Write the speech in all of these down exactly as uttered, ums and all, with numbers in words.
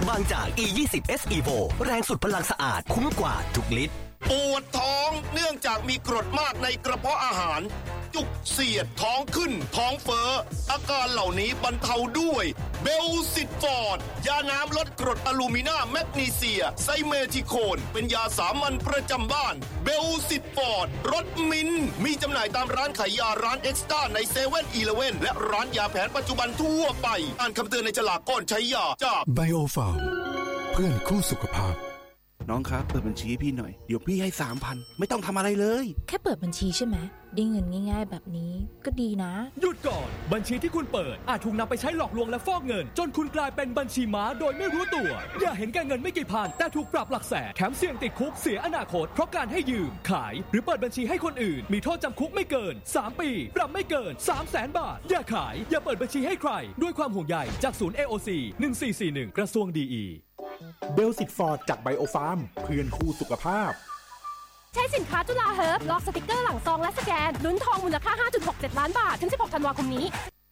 บางจาก อี ยี่สิบ เอส Evo แรงสุดพลังสะอาดคุ้มกว่าทุกลิตรปวดท้องเนื่องจากมีกรดมากในกระเพาะอาหารจุกเสียดท้องขึ้นท้องเฟ้ออาการเหล่านี้บรรเทาด้วยเบลซิตฟอร์ดยาน้ำลดกรดอะลูมินาแมกนีเซียไซเมทิโคนเป็นยาสามัญประจำบ้านเบลซิตฟอร์ดรสมินมีจำหน่ายตามร้านขายยาร้านเอ็กซ์ต้าในเซเว่นอีเลฟเว่นและร้านยาแผนปัจจุบันทั่วไปอ่านคำเตือนในฉลากก่อนใช้ยาจากไบโอฟาร์มเพื่อนคู่สุขภาพน้องครับเปิดบัญชีให้พี่หน่อยเดี๋ยวพี่ให้ สามพัน ไม่ต้องทำอะไรเลยแค่เปิดบัญชีใช่ไหมได้เงินง่ายๆแบบนี้ก็ดีนะหยุดก่อนบัญชีที่คุณเปิดอาจถูกนำไปใช้หลอกลวงและฟอกเงินจนคุณกลายเป็นบัญชีม้าโดยไม่รู้ตัวอย่าเห็นแก่เงินไม่กี่พันแต่ถูกปรับหลักแสนแถมเสี่ยงติดคุกเสียอนาคตเพราะการให้ยืมขายหรือเปิดบัญชีให้คนอื่นมีโทษจำคุกไม่เกินสามปีปรับไม่เกิน สามแสน บาทอย่าขายอย่าเปิดบัญชีให้ใครด้วยความห่วงใยจากศูนย์ เอ โอ ซี หนึ่งสี่สี่หนึ่งกระทรวงดีอีเบลซิตฟอร์ดจากไบโอฟาร์มเพื่อนคู่สุขภาพใช้สินค้าจุฬาเฮิร์บลอกสติกเกอร์หลังซองและสแกนลุ้นทองมูลค่า ห้าจุดหกเจ็ด ล้านบาทถึงสิบหกธันวาคมนี้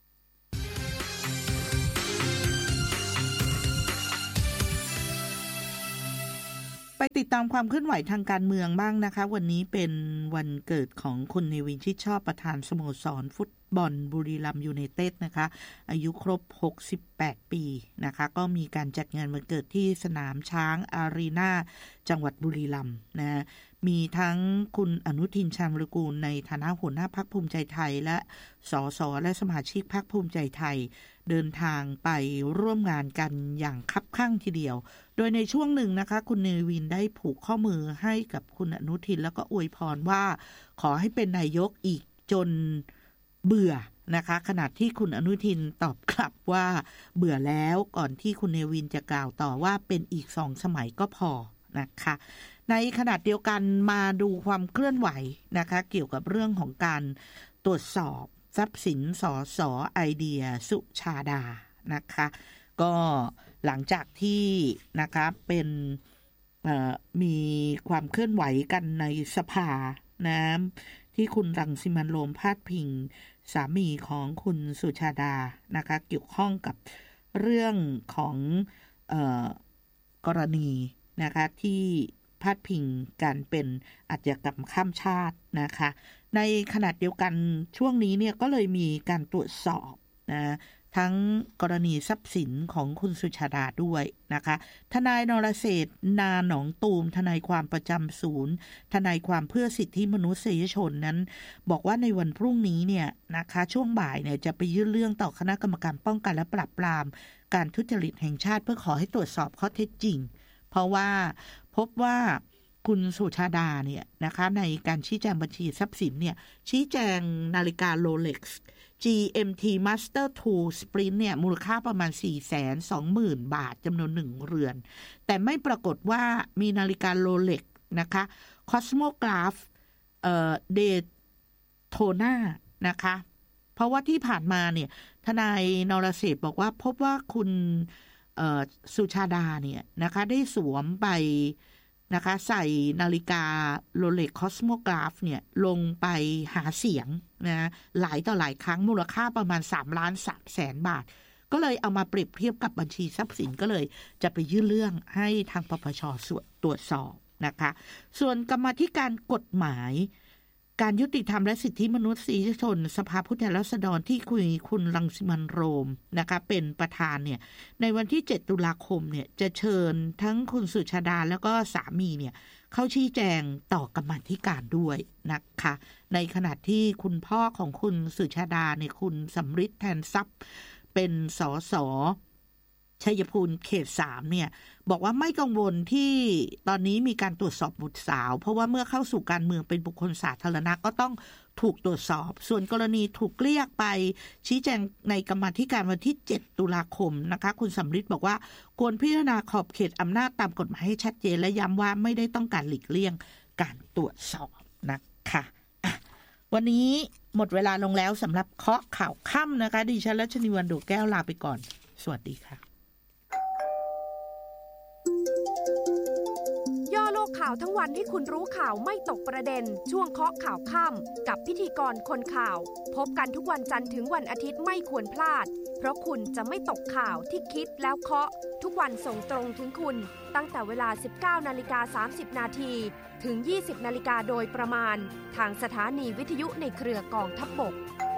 ไปติดตามความเคลื่อนไหวทางการเมืองบ้างนะคะวันนี้เป็นวันเกิดของคุณเนวินชิดชอบประธานสโมสรฟุตบอลบุรีรัมย์ยูไนเต็ดนะคะอายุครบหกสิบแปดปีนะคะก็มีการจัดงานวันเกิดที่สนามช้างอารีนาจังหวัดบุรีรัมย์นะมีทั้งคุณอนุทินชาญวิรากูลในฐานะหัวหน้าพรรคภูมิใจไทยและสสและสมาชิกพรรคภูมิใจไทยเดินทางไปร่วมงานกันอย่างคับคั่งทีเดียวโดยในช่วงหนึ่งนะคะคุณเนวินได้ผูกข้อมือให้กับคุณอนุทินแล้วก็อวยพรว่าขอให้เป็นนายกอีกจนเบื่อนะคะขณะที่คุณอนุทินตอบกลับว่าเบื่อแล้วก่อนที่คุณเนวินจะกล่าวต่อว่าเป็นอีกสองสมัยก็พอนะคะในขณะเดียวกันมาดูความเคลื่อนไหวนะคะเกี่ยวกับเรื่องของการตรวจสอบทรัพย์สินสสไอเดียสุชาดานะคะก็หลังจากที่นะคะเป็นมีความเคลื่อนไหวกันในสภานะที่คุณรังสิมันต์โรมพาดพิงสามีของคุณสุชาดานะคะเกี่ยวข้องกับเรื่องของเอ่อกรณีนะคะที่พาดพิงการเป็นอาชญากรรมข้ามชาตินะคะในขณะเดียวกันช่วงนี้เนี่ยก็เลยมีการตรวจสอบนะทั้งกรณีทรัพย์สินของคุณสุชาดาด้วยนะคะทนายนรเศรษฐ์นาหนองตูมทนายความประจำศูนย์ทนายความเพื่อสิทธิมนุษยชนนั้นบอกว่าในวันพรุ่งนี้เนี่ยนะคะช่วงบ่ายเนี่ยจะไปยื่นเรื่องต่อคณะกรรมการป้องกันและปราบปรามการทุจริตแห่งชาติเพื่อขอให้ตรวจสอบข้อเท็จจริงเพราะว่าพบว่าคุณสุชาดาเนี่ยนะคะในการชี้แจงบัญชีทรัพย์สินเนี่ยชี้แจงนาฬิกา Rolex จี เอ็ม ที Master ทู Sprint เนี่ยมูลค่าประมาณ สี่แสนสองหมื่น บาทจำนวนหนึ่งเรือนแต่ไม่ปรากฏว่ามีนาฬิกา Rolex นะคะ Cosmograph เอ่อ Daytona นะคะเพราะว่าที่ผ่านมาเนี่ยทนายนรเศรษฐ์บอกว่าพบว่าคุณสุชาดาเนี่ยนะคะได้สวมไปนะคะใส่นาฬิกา Rolex Cosmograph เนี่ยลงไปหาเสียงนะหลายต่อหลายครั้งมูลค่าประมาณสามล้านสามแสนบาทก็เลยเอามาเปรียบเทียบกับบัญชีทรัพย์สินก็เลยจะไปยื่นเรื่องให้ทางปปช.ตรวจสอบนะคะส่วนกรรมาธิการกฎหมายการยุติธรรมและสิทธิมนุษยชนสภาผู้แทนราษฎรที่คุยคุณรังสิมันต์โรมนะคะเป็นประธานเนี่ยในวันที่เจ็ดตุลาคมเนี่ยจะเชิญทั้งคุณสุชาดาแล้วก็สามีเนี่ยเข้าชี้แจงต่อกรรมาธิการด้วยนะคะในขณะที่คุณพ่อของคุณสุชาดาเนี่ยคุณสำริดแทนทรัพย์เป็นสสชัยภูมิเขตสามเนี่ยบอกว่าไม่กังวลที่ตอนนี้มีการตรวจสอบบุตรสาวเพราะว่าเมื่อเข้าสู่การเมืองเป็นบุคคลสาธารณะก็ต้องถูกตรวจสอบส่วนกรณีถูกเรียกไปชี้แจงในกรรมาธิการวันที่เจ็ดตุลาคมนะคะคุณสำริดบอกว่าควรพิจารณาขอบเขตอำนาจตามกฎหมายให้ชัดเจนและย้ำว่าไม่ได้ต้องการหลีกเลี่ยงการตรวจสอบนะคะวันนี้หมดเวลาลงแล้วสำหรับเคาะข่าวค่ำนะคะดิฉันรัชนีวรรณ ดวงแก้วลาไปก่อนสวัสดีค่ะย่อโลกข่าวทั้งวันให้คุณรู้ข่าวไม่ตกประเด็นช่วงเคาะข่าวค่ำกับพิธีกรคนข่าวพบกันทุกวันจันทร์ถึงวันอาทิตย์ไม่ควรพลาดเพราะคุณจะไม่ตกข่าวที่คิดแล้วเคาะทุกวันส่งตรงถึงคุณตั้งแต่เวลา สิบเก้านาฬิกาสามสิบนาทีถึง ยี่สิบนาฬิกาโดยประมาณทางสถานีวิทยุในเครือกองทัพบก